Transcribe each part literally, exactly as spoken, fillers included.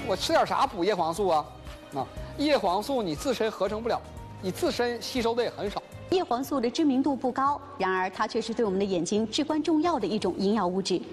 我吃点啥补叶黄素啊？啊，叶黄素你自身合成不了，你自身吸收的也很少。 叶黄素的知名度不高，然而它却是对我们的眼睛至关重要的一种营养物质。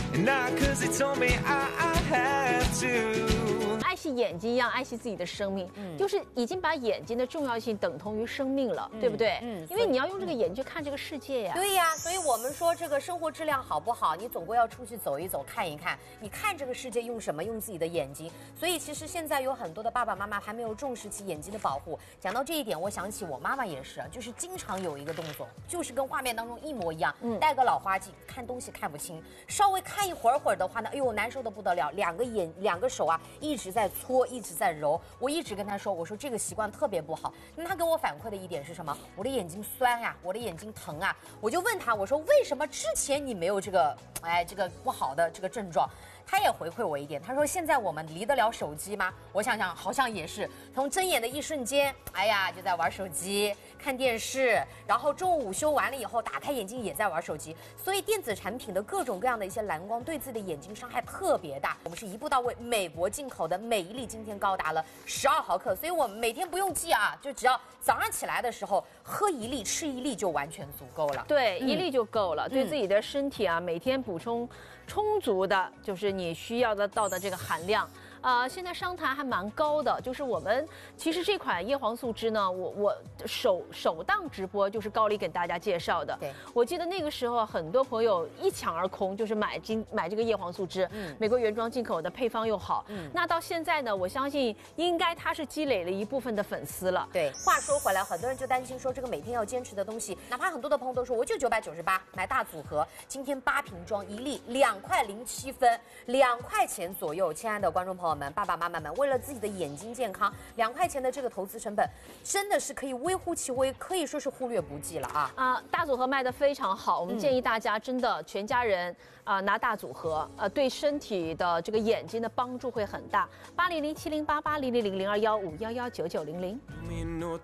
爱惜眼睛一样爱惜自己的生命，嗯，就是已经把眼睛的重要性等同于生命了，嗯、对不对？嗯，因为你要用这个眼睛去看这个世界呀。 对呀，所以我们说这个生活质量好不好，你总归要出去走一走，看一看。你看这个世界用什么？用自己的眼睛。所以其实现在有很多的爸爸妈妈还没有重视起眼睛的保护。讲到这一点，我想起我妈妈也是，就是经常有一个动作，就是跟画面当中一模一样，嗯，戴个老花镜，看东西看不清，稍微看一会儿会儿的话呢，哎呦难受的不得了，两个眼两个手啊一直在搓，一直在揉。我一直跟她说，我说这个习惯特别不好。那她给我反馈的一点是什么？我的眼睛酸呀、啊，我的眼睛疼啊。我就问她，我说为什么之前你没有这个，哎，这个不好的这个症状？他也回馈我一点，他说现在我们离得了手机吗？我想想，好像也是，从睁眼的一瞬间，哎呀，就在玩手机、看电视，然后中午午休完了以后，打开眼睛也在玩手机。所以电子产品的各种各样的一些蓝光，对自己的眼睛伤害特别大。我们是一步到位，美国进口的，每一粒今天高达了十二毫克，所以我们每天不用记啊，就只要早上起来的时候喝一粒、吃一粒就完全足够了。 对，嗯、一粒就够了，对自己的身体啊，每天补充充足的，就是你需要得到的这个含量。啊、呃，现在商谈还蛮高的，就是我们其实这款叶黄素汁呢，我我首首档直播就是高丽给大家介绍的。 对， 我记得那个时候很多朋友一抢而空，就是买今买这个叶黄素汁，嗯，美国原装进口的，配方又好，嗯，那到现在呢，我相信应该它是积累了一部分的粉丝了。 对，话说回来，很多人就担心说这个每天要坚持的东西，哪怕很多的朋友都说我就九百九十八买大组合，今天八瓶装一粒两块零七分，两块钱左右，亲爱的观众朋友们、爸爸妈妈们，为了自己的眼睛健康，两块钱的这个投资成本，真的是可以微乎其微，可以说是忽略不计了啊！ 啊，大组合卖得非常好，我们建议大家真的全家人啊、呃、拿大组合，呃，对身体的这个眼睛的帮助会很大。八零零七零八八零零零零二幺五幺幺九九零零。